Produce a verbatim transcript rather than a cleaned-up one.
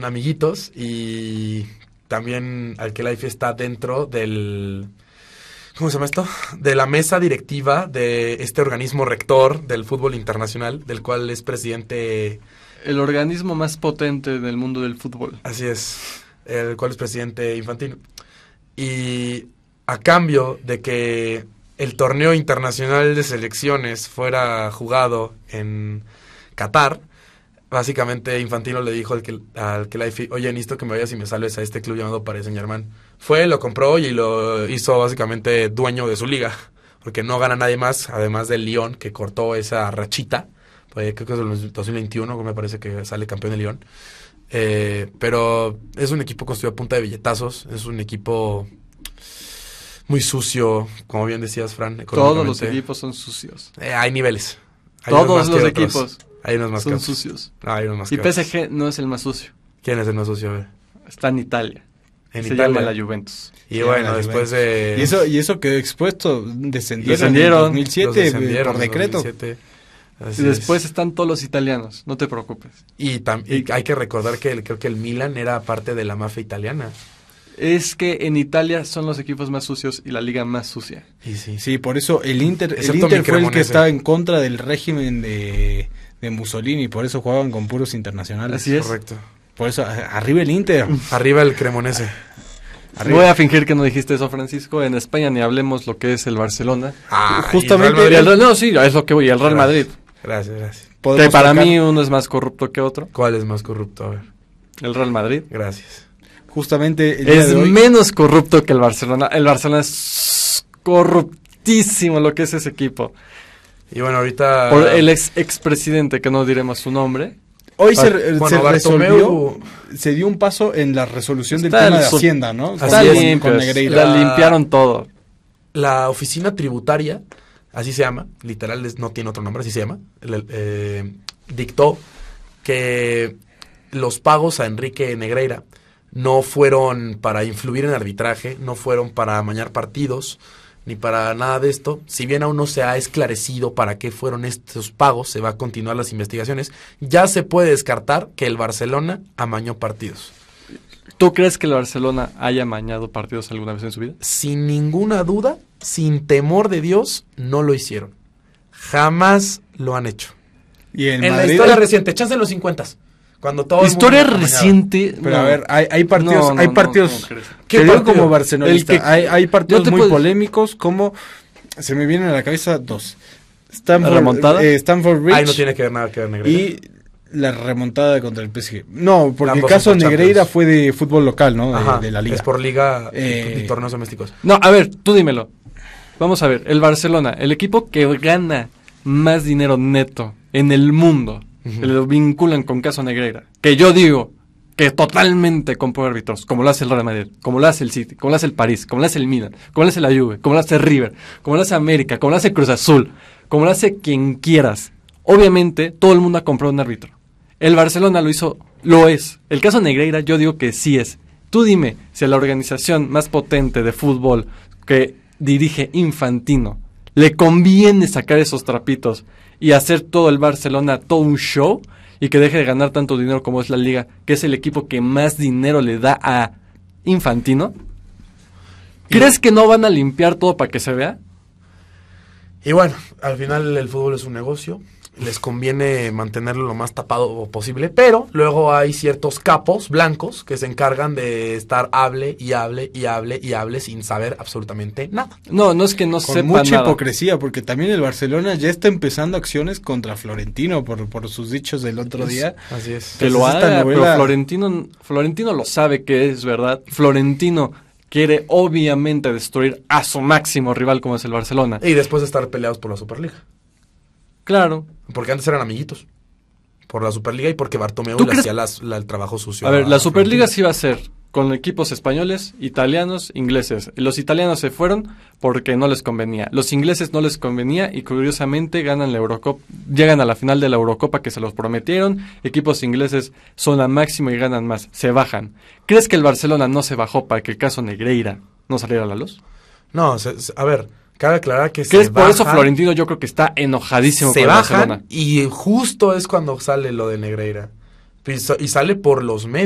amiguitos y también Al-Khelaifi está dentro del... ¿Cómo se llama esto? De la mesa directiva de este organismo rector del fútbol internacional, del cual es presidente... El organismo más potente del mundo del fútbol. Así es, el cual es presidente Infantino. Y a cambio de que el torneo internacional de selecciones fuera jugado en Qatar, básicamente Infantino le dijo al, que, al Khelaifi, oye, necesito que me vayas y me salves a este club llamado Paris Saint-Germain. Fue, lo compró y lo hizo básicamente dueño de su liga, porque no gana nadie más, además del Lyon, que cortó esa rachita. Pues creo que es el dos mil veintiuno, me parece que sale campeón de Lyon. Eh, pero es un equipo construido a punta de billetazos, es un equipo muy sucio, como bien decías, Fran. Todos los equipos son sucios. Eh, hay niveles. Hay Todos los equipos hay unos más son caros. sucios. No, hay unos más y caros. P S G no es el más sucio. ¿Quién es el más sucio? A ver. Está en Italia. En Se Italia. llama la Juventus. Y sí, bueno, después de... Y eso, y eso quedó expuesto, descendieron, descendieron en dos mil siete descendieron por decreto. dos mil siete. Y después es. están todos los italianos, no te preocupes. Y, tam- y hay que recordar que el, creo que el Milan era parte de la mafia italiana. Es que en Italia son los equipos más sucios y la liga más sucia. Y sí. Sí, por eso el Inter, el Excepto Inter mi fue el que Cremonese. estaba en contra del régimen de, de Mussolini, por eso jugaban con puros internacionales. Así es. Correcto. Por eso, a- arriba el Inter. Arriba el Cremonese. Arriba. Voy a fingir que no dijiste eso, Francisco. En España ni hablemos lo que es el Barcelona. Ah, Justamente. ¿y el Real Y el Madrid? Real- no, sí, es lo que voy. El Real Madrid. Gracias, gracias. Que Podemos para tocar mí uno es más corrupto que otro. ¿Cuál es más corrupto? A ver. El Real Madrid. Gracias. justamente el día Es de hoy. menos corrupto que el Barcelona. El Barcelona es corruptísimo lo que es ese equipo. Y bueno, ahorita... Por el ex expresidente, que no diremos su nombre. Hoy se, Ah, re- bueno, se Bartomeu- resolvió, se dio un paso en la resolución del Está tema el de su- Hacienda, ¿no? Está Así es, limpio. con Negreira. La La- limpiaron todo. La oficina tributaria, así se llama, literal, es- no tiene otro nombre, así se llama, el- eh, dictó que los pagos a Enrique Negreira no fueron para influir en arbitraje, no fueron para amañar partidos, ni para nada de esto. Si bien aún no se ha esclarecido para qué fueron estos pagos, se va a continuar las investigaciones, ya se puede descartar que el Barcelona amañó partidos. ¿Tú crees que el Barcelona haya amañado partidos alguna vez en su vida? Sin ninguna duda, sin temor de Dios, no lo hicieron. Jamás lo han hecho. Y en, En la Madrid, historia reciente, chance en los cincuentas, cuando todo el mundo Historia amañaba. reciente. pero no. a ver, hay, hay partidos, No, no, hay no, partidos, ¿cómo crees? ¿qué ¿Qué digo partido? como barcelonista? El que- hay, hay partidos Yo te muy puedo- polémicos como, se me vienen a la cabeza dos. Stanford, ¿Remontada? eh, Stanford Bridge Ahí no tiene que ver nada que ver Negreira. y la remontada contra el P S G. No, porque Ambos el caso son por Negreira Champions. fue de fútbol local, ¿no? De, Ajá, de la liga. es por liga Eh, y torneos domésticos. No, a ver, tú dímelo. Vamos a ver, el Barcelona, el equipo que gana más dinero neto en el mundo, Ujú. que lo vinculan con caso Negreira, que yo digo que totalmente compra árbitros, como lo hace el Real Madrid, como lo hace el City, como lo hace el París, como lo hace el Milan, como lo hace la Juve, como lo hace River, como lo hace América, como lo hace Cruz Azul, como lo hace quien quieras. Obviamente, todo el mundo ha comprado un árbitro. El Barcelona lo hizo, lo es. El caso Negreira yo digo que sí es. Tú dime si a la organización más potente de fútbol que dirige Infantino le conviene sacar esos trapitos y hacer todo el Barcelona todo un show y que deje de ganar tanto dinero como es la Liga, que es el equipo que más dinero le da a Infantino. ¿Crees que no van a limpiar todo para que se vea? Y bueno, al final el fútbol es un negocio, les conviene mantenerlo lo más tapado posible, pero luego hay ciertos capos blancos que se encargan de estar hable y hable y hable y hable sin saber absolutamente nada. No, no es que no Con sepa mucha nada. hipocresía, porque también el Barcelona ya está empezando acciones contra Florentino por, por sus dichos del otro día. Así es. Que lo Entonces, esta haga, novela- pero Florentino, Florentino lo sabe que es verdad. Florentino quiere obviamente destruir a su máximo rival como es el Barcelona. Y después de estar peleados por la Superliga, Claro. porque antes eran amiguitos. Por la Superliga y porque Bartomeu ¿Tú le crees- hacía las- la- el trabajo sucio. A ver, la Superliga Florentino. sí va a ser con equipos españoles, italianos, ingleses. Los italianos se fueron porque no les convenía. Los ingleses no les convenía y curiosamente ganan la Eurocopa, llegan a la final de la Eurocopa que se los prometieron. Equipos ingleses son la máxima y ganan más, se bajan. ¿Crees que el Barcelona no se bajó para que el caso Negreira no saliera a la luz? No, se- se- a ver, cabe aclarar que ¿Crees se por eso bajan, Florentino yo creo que está enojadísimo se con el bajan Barcelona? y justo es cuando sale lo de Negreira. Y, so- y sale por los medios.